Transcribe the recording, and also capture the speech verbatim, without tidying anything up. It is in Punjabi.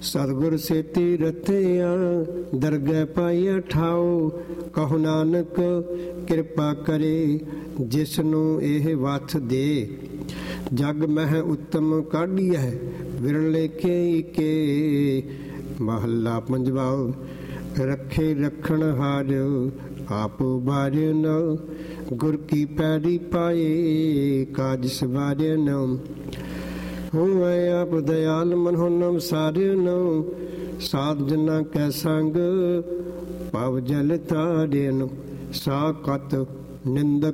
ਸਤਿਗੁਰ ਸੇਤੀ ਰਥਿਆ ਦਰਗਹਿ ਪਾਈਆ ਠਾਓ। ਕਹੋ ਨਾਨਕ ਕਿਰਪਾ ਕਰੇ ਜਿਸ ਨੂੰ ਇਹ ਵਥ ਦੇ। ਜਗ ਮਹਿ ਉਤਮ ਕਾਢੀਐ ਵਿਰਲੇ ਕੇ ਕੇ। ਮਹੱਲਾ ਪੰਜਵਾ। ਰੱਖੇ ਰੱਖਣ ਹਾਰ ਆਪ ਬਾਰਿ ਨ। ਗੁਰ ਕੀ ਪੈਰੀ ਪਾਏ ਕਾਜ ਸਵਾਰਿ ਨ। ਹੋਇ ਆਪ ਦਇਆਲ ਮਨ ਹੁਨਮ ਸਾਰਿ ਨ। ਸਾਧ ਜਨਾ ਕੈ ਸੰਗ ਪਵ ਜਲ ਤਾਰਿ ਨ। ਸਾ ਕਤ ਨਿੰਦਕ